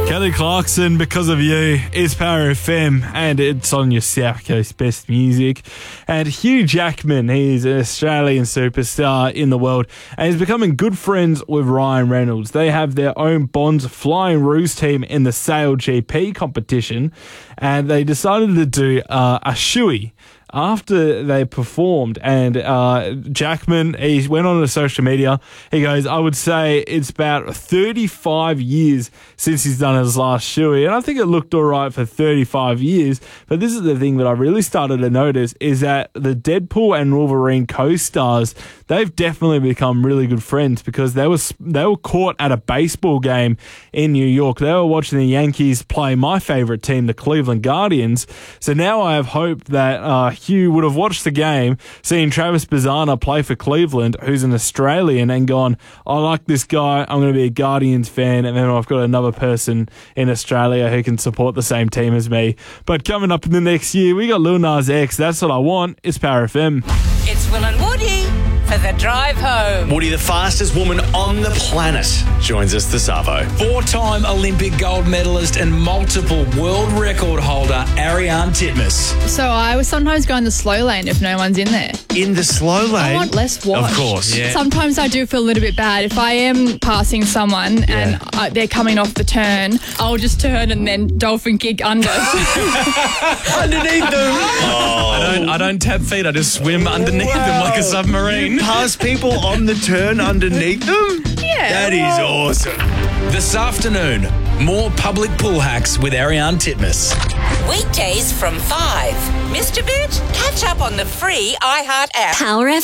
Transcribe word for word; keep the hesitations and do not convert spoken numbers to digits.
Kelly Clarkson, Because of You, is Power F M, and it's on your South Coast Best Music. And Hugh Jackman, he's an Australian superstar in the world, and he's becoming good friends with Ryan Reynolds. They have their own Bonds Flying Roos team in the Sail G P competition, and they decided to do uh, a shoey after they performed. And uh, Jackman, he went on to social media. He goes, I would say it's about thirty-five years since he's done his last shoey. And I think it looked all right for thirty-five years. But this is the thing that I really started to notice is that the Deadpool and Wolverine co-stars, they've definitely become really good friends because they were, they were caught at a baseball game in New York. They were watching the Yankees play my favourite team, the Cleveland Guardians. So now I have hope that uh, Hugh would have watched the game, seen Travis Bazzana play for Cleveland, who's an Australian, and gone, I like this guy, I'm going to be a Guardians fan, and then I've got another person in Australia who can support the same team as me. But coming up in the next year, we got Lil Nas X, That's What I Want. It's Power F M. It's Will and Woody for the drive home. Woody, the fastest woman on the planet, joins us this Arvo. Four-time Olympic gold medalist and multiple world record holder, Ariarne Titmus. So I was sometimes going the slow lane if no one's in there. In the slow lane? I want less wash. Of course. Yeah. Sometimes I do feel a little bit bad. If I am passing someone Yeah. and uh, they're coming off the turn, I'll just turn and then dolphin kick under. Underneath them. Oh. I don't, I don't tap feet, I just swim underneath Wow. them like a submarine. Pass people on the turn underneath them? Yeah. That is awesome. This afternoon, more public pool hacks with Ariarne Titmus. Weekdays from five. Missed a bit? Catch up on the free iHeart app. Power F M.